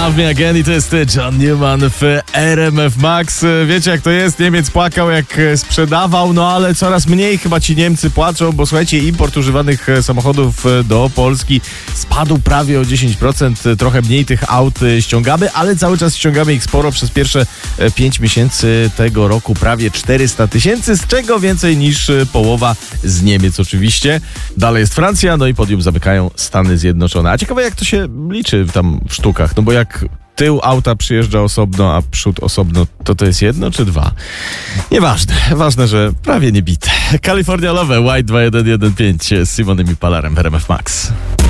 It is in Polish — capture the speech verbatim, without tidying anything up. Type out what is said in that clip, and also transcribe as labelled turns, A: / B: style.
A: Love Me Again i to jest John Newman w R M F Max. Wiecie jak to jest, Niemiec płakał jak sprzedawał, no ale coraz mniej chyba ci Niemcy płaczą, bo słuchajcie, import używanych samochodów do Polski spadł prawie o dziesięć procent, trochę mniej tych aut ściągamy, ale cały czas ściągamy ich sporo. Przez pierwsze pięć miesięcy tego roku prawie czterysta tysięcy, z czego więcej niż połowa z Niemiec oczywiście. Dalej jest Francja, no i podium zamykają Stany Zjednoczone. A ciekawe jak to się liczy tam w sztukach, no bo jak tył auta przyjeżdża osobno, a przód osobno, to to jest jedno czy dwa? Nieważne. Ważne, że prawie nie bite. California Love, White dwa jeden jeden pięć z Simonem i Palarem w R M F Max.